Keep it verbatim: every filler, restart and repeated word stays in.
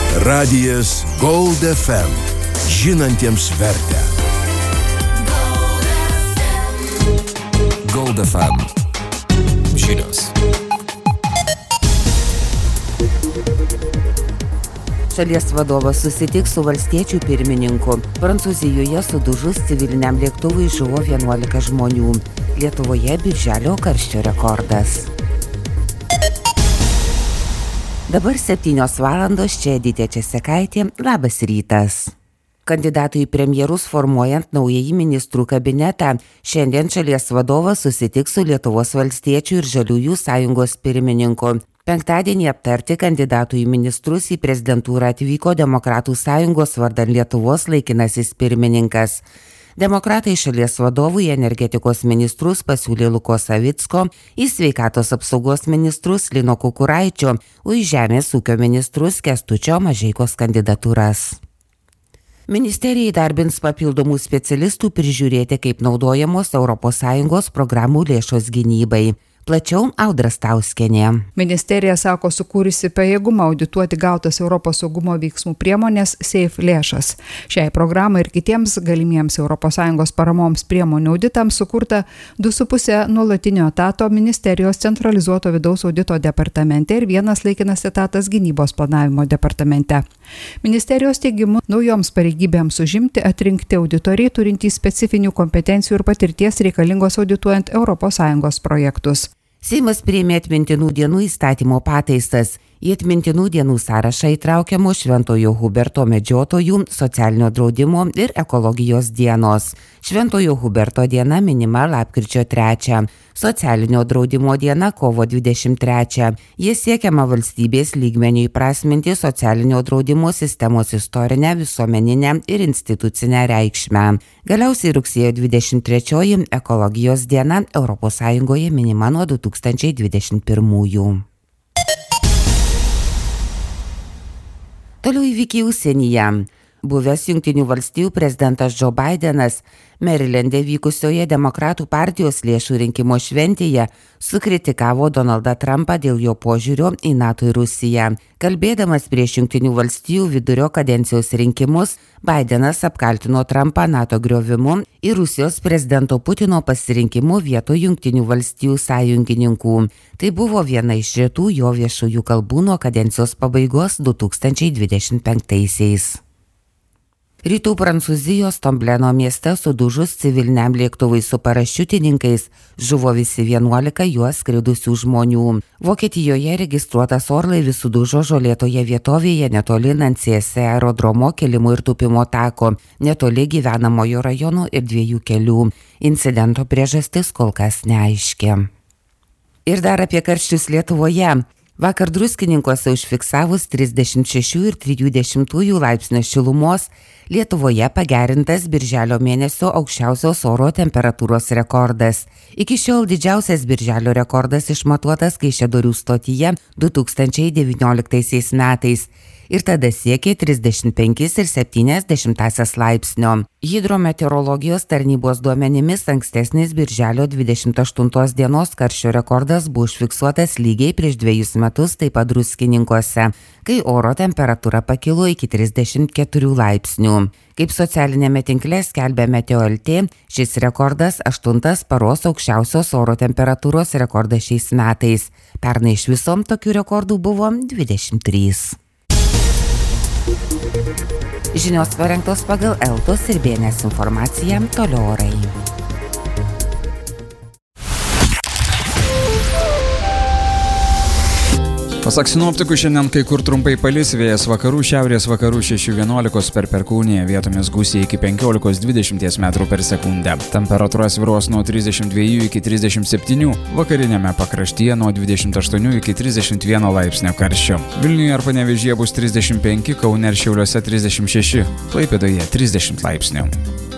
Radijas Gold F M. Žinantiems vertę. Gold F M. Žinios. Šalies vadovas susitiks su valstiečių pirmininku. Prancūzijoje sudužus civiliniam lėktuvui žuvo vienuolika žmonių. Lietuvoje birželio karščio rekordas. Dabar septynios valandos, čia Editė Česekaitė, labas rytas. Kandidatų į premjerus formuojant naująjį ministrų kabinetą, šiandien šalies vadovas susitiks su Lietuvos valstiečių ir Žaliųjų sąjungos pirmininku. Penktadienį aptarti kandidatų į ministrus į prezidentūrą atvyko Demokratų sąjungos vardan Lietuvos laikinasis pirmininkas. Demokratai šalies vadovų į energetikos ministrus pasiūlė Luko Savicko, į sveikatos apsaugos ministrus Lino Kukuraičio, o į žemės ūkio ministrus Kęstučio Mažeikos kandidatūras. Ministerija įdarbins papildomų specialistų prižiūrėti, kaip naudojamos Europos Sąjungos programų lėšos gynybai. Plačiau Audra Stauskienė. Ministerija sako sukūrusi pajėgumą audituoti gautas Europos saugumo veiksmų priemonės SAFE lėšas. Šiai programai ir kitiems galimiems Europos Sąjungos paramoms priemonių auditams sukurta du su puse nuolatinio etato ministerijos centralizuoto vidaus audito departamente ir vienas laikinas etatas gynybos planavimo departamente. Ministerijos teigimu naujoms pareigybėms užimti atrinkti auditoriai turintys specifinių kompetencijų ir patirties reikalingos audituojant Europos Sąjungos projektus. Seimas priėmė atmintinų dienų įstatymo pataisas. Į atmintinų dienų sąrašą įtraukiamo Šventojo Huberto medžiotojų, socialinio draudimo ir ekologijos dienos. Šventojo Huberto diena minima lapkričio trečią, socialinio draudimo diena kovo dvidešimt trečią. Jie siekiama valstybės lygmeniu įprasminti socialinio draudimo sistemos istorinę, visuomeninę ir institucinę reikšmę. Galiausiai rugsėjo dvidešimt trečioji ekologijos diena Europos Sąjungoje minima nuo du tūkstančiai dvidešimt pirmųjų. Toliau įvykiai užsienyje. Buvęs Jungtinių valstijų prezidentas Joe Bidenas Merilende vykusioje Demokratų partijos lėšų rinkimo šventėje sukritikavo Donaldą Trumpą dėl jo požiūrio į NATO ir Rusiją. Kalbėdamas prieš Jungtinių valstijų vidurio kadencijos rinkimus, Bidenas apkaltino Trumpą NATO griovimu ir Rusijos prezidento Putino pasirinkimu vietoj Jungtinių valstijų sąjungininkų. Tai buvo viena iš retų jo viešųjų kalbų nuo kadencijos pabaigos du tūkstančiai dvidešimt penktaisiais. Rytų Prancūzijos Tombleno mieste sudužus civiliniam lėktuvui su parašiutininkais žuvo visi vienuolika juos skridusių žmonių. Vokietijoje registruotas orlaivis sudužo žolėtoje vietovėje netoli Nansėse aerodromo kilimo ir tūpimo tako, netoli gyvenamojo rajono ir dviejų kelių. Incidento priežastis kol kas neaiški. Ir dar apie karščius Lietuvoje. Vakar Druskininkuose užfiksavus trisdešimt šešių ir trijų dešimtųjų laipsnio šilumos, Lietuvoje pagerintas birželio mėnesio aukščiausios oro temperatūros rekordas. Iki šiol didžiausias birželio rekordas išmatuotas Kaišiadorių stotyje du tūkstančiai devynioliktaisiais metais ir tada siekė trisdešimt penkis ir septynias dešimtąsias laipsnio. Hidrometeorologijos tarnybos duomenimis ankstesnis birželio dvidešimt aštuntos dienos karščio rekordas buvo užfiksuotas lygiai prieš dvejus metus taip pat Druskininkuose, kai oro temperatūra pakilo iki trisdešimt keturių laipsnių. Kaip socialinėme tinkle skelbia Meteo L T, šis rekordas aštuntas paros aukščiausios oro temperatūros rekordas šiais metais. Pernai iš viso tokių rekordų buvo dvidešimt trys. Žinios parengtos pagal Eltos ir B N S informaciją, toliau orai. Pasak sinoptikų, šiandien kai kur trumpai palis, vėjas vakarų, šiaurės vakarų šešių vienuolikos per perkūniją, vietomis gūsiai iki penkiolikos dvidešimt metrų per sekundę. Temperatūra svyruos nuo trisdešimt dviejų iki trisdešimt septynių, vakarinėme pakraštyje nuo dvidešimt aštuonių iki trisdešimt vieno laipsnio karščio. Vilniuje ar Panevėžyje bus trisdešimt penki, Kaune ir Šiauliuose trisdešimt šeši, Klaipėdoje trisdešimt laipsnių.